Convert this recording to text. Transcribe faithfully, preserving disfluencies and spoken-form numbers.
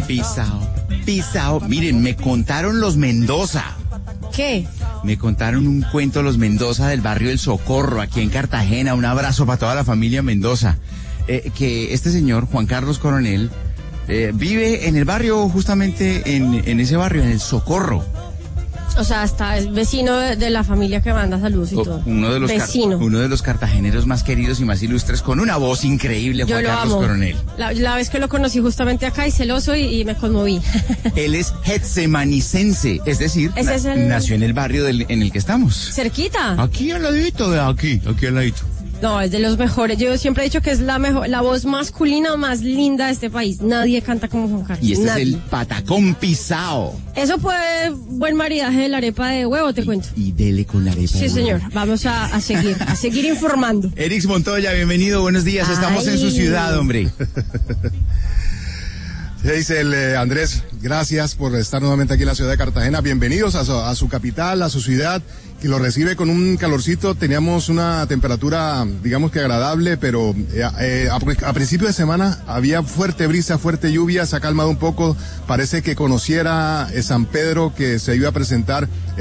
Pisao, pisao. Miren, me contaron los Mendoza. ¿Qué? Me contaron un cuento los Mendoza del barrio El Socorro, aquí en Cartagena. Un abrazo para toda la familia Mendoza. Eh, que este señor, Juan Carlos Coronel, eh, vive en el barrio, justamente en, en ese barrio, en El Socorro. O sea, hasta el vecino de, de la familia que manda saludos y todo. Uno de los vecino. Car- uno de los cartageneros más queridos y más ilustres, con una voz increíble, Juan Yo lo Carlos amo. Coronel. La, la vez que lo conocí justamente acá y celoso y, y me conmoví. Él es getsemanicense, es decir, Ese na- es el- nació en el barrio del, en el que estamos. Cerquita. Aquí al ladito, de aquí, aquí al ladito. No, es de los mejores. Yo siempre he dicho que es la mejor, la voz masculina más linda de este país. Nadie canta como Juan Carlos. Y este Nadie. es el patacón pisao. Eso fue buen maridaje de la arepa de huevo, te cuento. Y dele con la arepa. Sí, señor. Vamos a, a seguir, a seguir informando. Erix Montoya, bienvenido, buenos días. Estamos Ay. en su ciudad, hombre. Se dice el eh, Andrés, gracias por estar nuevamente aquí en la ciudad de Cartagena. Bienvenidos a su, a su capital, a su ciudad, que lo recibe con un calorcito. Teníamos una temperatura, digamos que agradable, pero eh, eh, a, a principio de semana había fuerte brisa, fuerte lluvia, se ha calmado un poco. Parece que conociera eh, San Pedro, que se iba a presentar